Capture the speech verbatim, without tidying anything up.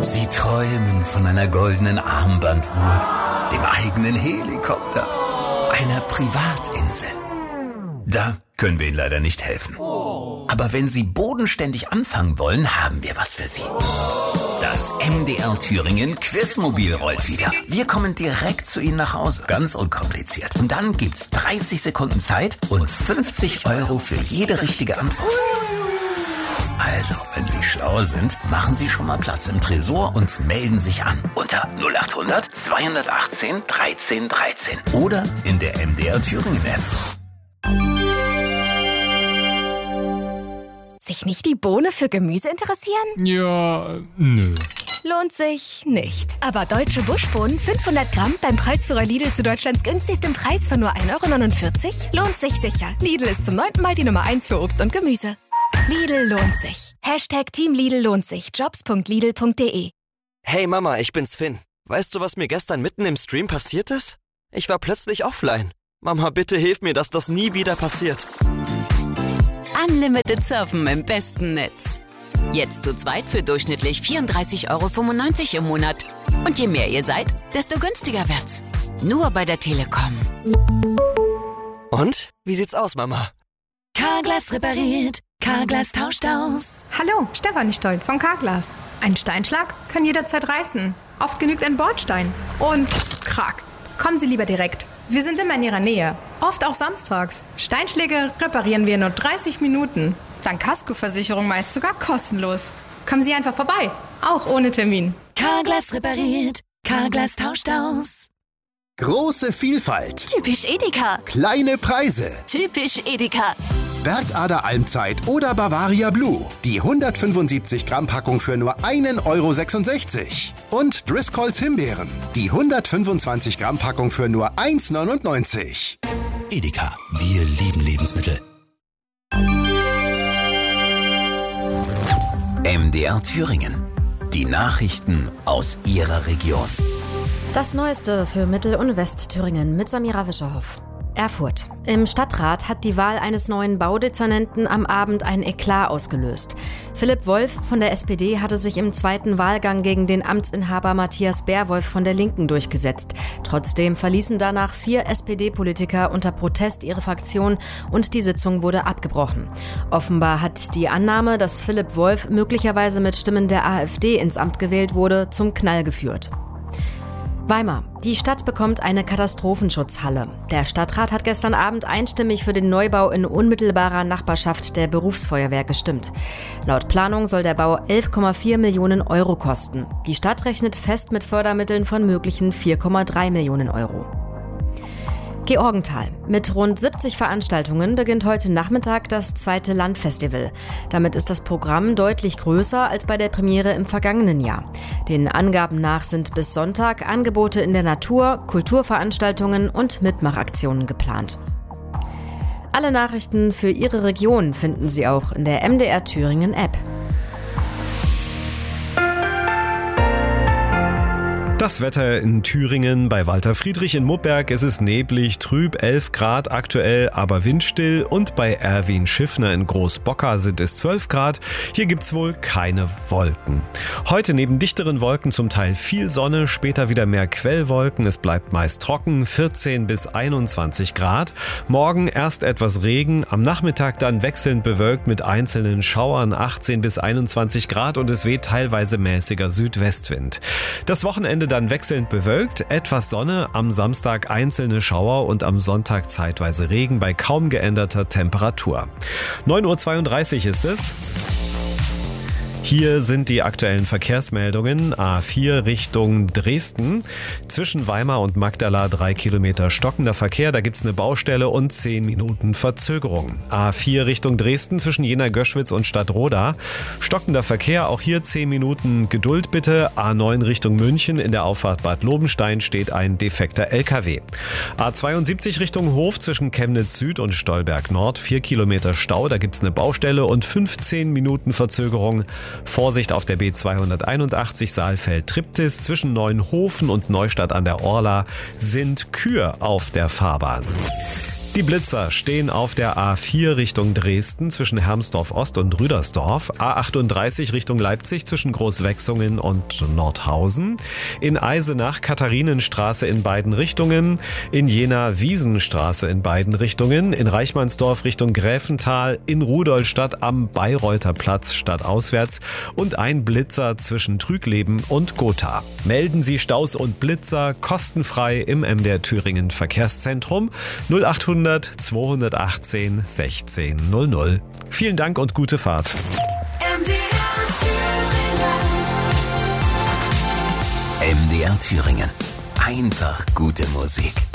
Sie träumen von einer goldenen Armbanduhr, dem eigenen Helikopter, einer Privatinsel. Da können wir Ihnen leider nicht helfen. Aber wenn Sie bodenständig anfangen wollen, haben wir was für Sie. Das M D R Thüringen Quizmobil rollt wieder. Wir kommen direkt zu Ihnen nach Hause. Ganz unkompliziert. Und dann gibt's dreißig Sekunden Zeit und fünfzig Euro für jede richtige Antwort. Also, wenn Sie schlau sind, machen Sie schon mal Platz im Tresor und melden sich an. Unter null acht hundert zweihundertachtzehn dreizehn dreizehn. Oder in der M D R Thüringen App. Sich nicht die Bohne für Gemüse interessieren? Ja, nö. Lohnt sich nicht. Aber deutsche Buschbohnen fünfhundert Gramm beim Preisführer Lidl zu Deutschlands günstigsten Preis von nur ein Euro neunundvierzig lohnt sich sicher. Lidl ist zum neunten Mal die Nummer eins für Obst und Gemüse. Lidl lohnt sich. Hashtag Team Lidl lohnt sich. Jobs punkt lidl punkt de. Hey Mama, ich bin's Finn. Weißt du, was mir gestern mitten im Stream passiert ist? Ich war plötzlich offline. Mama, bitte hilf mir, dass das nie wieder passiert. Unlimited Surfen im besten Netz. Jetzt zu zweit für durchschnittlich vierunddreißig Euro fünfundneunzig im Monat. Und je mehr ihr seid, desto günstiger wird's. Nur bei der Telekom. Und? Wie sieht's aus, Mama? Carglass repariert. Carglass tauscht aus. Hallo, Stefanie Stoll von Carglass. Ein Steinschlag kann jederzeit reißen. Oft genügt ein Bordstein. Und krack. Kommen Sie lieber direkt. Wir sind immer in Ihrer Nähe. Oft auch samstags. Steinschläge reparieren wir in nur dreißig Minuten. Dann Kaskoversicherung meist sogar kostenlos. Kommen Sie einfach vorbei. Auch ohne Termin. Carglass repariert. Carglass tauscht aus. Große Vielfalt. Typisch Edeka. Kleine Preise. Typisch Edeka. Bergader Almzeit oder Bavaria Blue. Die hundertfünfundsiebzig Gramm Packung für nur einen Euro sechsundsechzig. Und Driscolls Himbeeren. Die hundertfünfundzwanzig Gramm Packung für nur eins neunundneunzig. Edeka, wir lieben Lebensmittel. M D R Thüringen. Die Nachrichten aus Ihrer Region. Das Neueste für Mittel- und Westthüringen mit Samira Wischerhoff. Erfurt. Im Stadtrat hat die Wahl eines neuen Baudezernenten am Abend ein Eklat ausgelöst. Philipp Wolf von der S P D hatte sich im zweiten Wahlgang gegen den Amtsinhaber Matthias Bärwolf von der Linken durchgesetzt. Trotzdem verließen danach vier S P D-Politiker unter Protest ihre Fraktion und die Sitzung wurde abgebrochen. Offenbar hat die Annahme, dass Philipp Wolf möglicherweise mit Stimmen der AfD ins Amt gewählt wurde, zum Knall geführt. Weimar. Die Stadt bekommt eine Katastrophenschutzhalle. Der Stadtrat hat gestern Abend einstimmig für den Neubau in unmittelbarer Nachbarschaft der Berufsfeuerwehr gestimmt. Laut Planung soll der Bau elf Komma vier Millionen Euro kosten. Die Stadt rechnet fest mit Fördermitteln von möglichen vier Komma drei Millionen Euro. Georgenthal. Mit rund siebzig Veranstaltungen beginnt heute Nachmittag das zweite Landfestival. Damit ist das Programm deutlich größer als bei der Premiere im vergangenen Jahr. Den Angaben nach sind bis Sonntag Angebote in der Natur, Kulturveranstaltungen und Mitmachaktionen geplant. Alle Nachrichten für Ihre Region finden Sie auch in der M D R Thüringen App. Das Wetter in Thüringen bei Walter Friedrich in Muppberg. Es ist neblig, trüb, elf Grad aktuell, aber windstill. Und bei Erwin Schiffner in Großbocker sind es zwölf Grad. Hier gibt's wohl keine Wolken. Heute neben dichteren Wolken zum Teil viel Sonne, später wieder mehr Quellwolken. Es bleibt meist trocken, vierzehn bis einundzwanzig Grad. Morgen erst etwas Regen, am Nachmittag dann wechselnd bewölkt mit einzelnen Schauern, achtzehn bis einundzwanzig Grad und es weht teilweise mäßiger Südwestwind. Das Wochenende dann wechselnd bewölkt, etwas Sonne, am Samstag einzelne Schauer und am Sonntag zeitweise Regen bei kaum geänderter Temperatur. neun Uhr zweiunddreißig ist es. Hier sind die aktuellen Verkehrsmeldungen. A vier Richtung Dresden. Zwischen Weimar und Magdala drei Kilometer stockender Verkehr. Da gibt's eine Baustelle und zehn Minuten Verzögerung. A vier Richtung Dresden zwischen Jena-Göschwitz und Stadtroda. Stockender Verkehr, auch hier zehn Minuten Geduld bitte. A neun Richtung München. In der Auffahrt Bad Lobenstein steht ein defekter L K W. A zweiundsiebzig Richtung Hof zwischen Chemnitz Süd und Stolberg Nord. vier Kilometer Stau. Da gibt's eine Baustelle und fünfzehn Minuten Verzögerung. Vorsicht auf der B zweihunderteinundachtzig Saalfeld-Triptis zwischen Neuenhofen und Neustadt an der Orla sind Kühe auf der Fahrbahn. Die Blitzer stehen auf der A vier Richtung Dresden zwischen Hermsdorf Ost und Rüdersdorf, A achtunddreißig Richtung Leipzig zwischen Großwechsungen und Nordhausen, in Eisenach Katharinenstraße in beiden Richtungen, in Jena Wiesenstraße in beiden Richtungen, in Reichmannsdorf Richtung Gräfental, in Rudolstadt am Bayreuther Platz stadtauswärts und ein Blitzer zwischen Trügleben und Gotha. Melden Sie Staus und Blitzer kostenfrei im M D R Thüringen Verkehrszentrum null achthundert zweihundertachtzehn sechzehn null null. Vielen Dank und gute Fahrt. M D R Thüringen. Einfach gute Musik.